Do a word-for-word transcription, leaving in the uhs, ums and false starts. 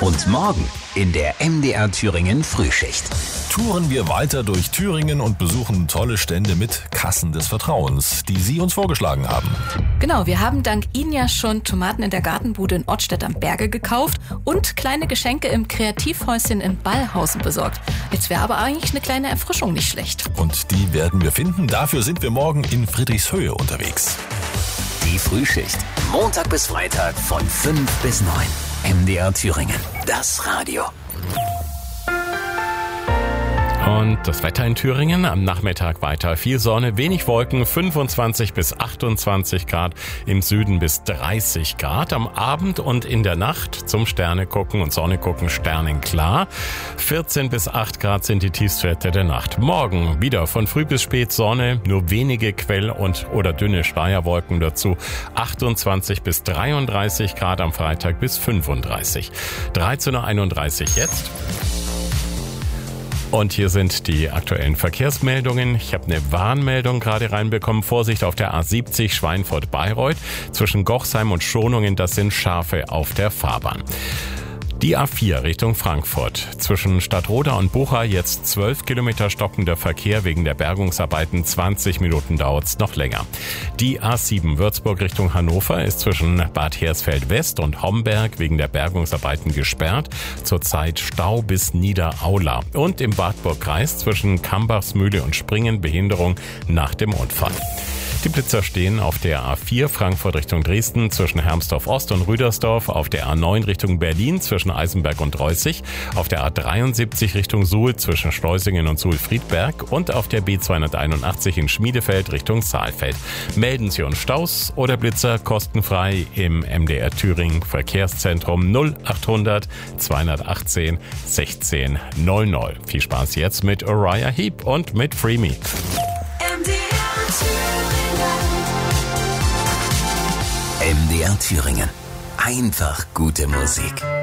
Und morgen in der M D R Thüringen Frühschicht. Touren wir weiter durch Thüringen und besuchen tolle Stände mit Kassen des Vertrauens, die Sie uns vorgeschlagen haben. Genau, wir haben dank Ihnen ja schon Tomaten in der Gartenbude in Ortstedt am Berge gekauft und kleine Geschenke im Kreativhäuschen in Ballhausen besorgt. Jetzt wäre aber eigentlich eine kleine Erfrischung nicht schlecht. Und die werden wir finden. Dafür sind wir morgen in Friedrichshöhe unterwegs. Die Frühschicht. Montag bis Freitag von fünf bis neun. M D R Thüringen. Das Radio. Und das Wetter in Thüringen am Nachmittag weiter. Viel Sonne, wenig Wolken, fünfundzwanzig bis achtundzwanzig Grad, im Süden bis dreißig Grad. Am Abend und in der Nacht zum Sterne gucken und Sonne gucken sternenklar. vierzehn bis acht Grad sind die Tiefstwerte der Nacht. Morgen wieder von früh bis spät Sonne, nur wenige Quell- und oder dünne Schleierwolken dazu. achtundzwanzig bis dreiunddreißig Grad am Freitag bis fünfunddreißig. dreizehn Uhr einunddreißig jetzt. Und hier sind die aktuellen Verkehrsmeldungen. Ich habe eine Warnmeldung gerade reinbekommen. Vorsicht auf der A siebzig Schweinfurt-Bayreuth. Zwischen Gochsheim und Schonungen, das sind Schafe auf der Fahrbahn. Die A vier Richtung Frankfurt. Zwischen Stadtroda und Bucha jetzt zwölf Kilometer stockender Verkehr wegen der Bergungsarbeiten. zwanzig Minuten dauert's noch länger. Die A sieben Würzburg Richtung Hannover ist zwischen Bad Hersfeld West und Homberg wegen der Bergungsarbeiten gesperrt. Zurzeit Stau bis Niederaula. Und im Wartburgkreis zwischen Kambachsmühle und Springen Behinderung nach dem Unfall. Die Blitzer stehen auf der A vier Frankfurt Richtung Dresden zwischen Hermsdorf Ost und Rüdersdorf, auf der A neun Richtung Berlin zwischen Eisenberg und Reußig, auf der A dreiundsiebzig Richtung Suhl zwischen Schleusingen und Suhl-Friedberg und auf der B zweihunderteinundachtzig in Schmiedefeld Richtung Saalfeld. Melden Sie uns Staus oder Blitzer kostenfrei im M D R Thüringen Verkehrszentrum null achthundert zweihundertachtzehn sechzehn null null. Viel Spaß jetzt mit Uriah Heep und mit Free Me. M D R Thüringen. Einfach gute Musik.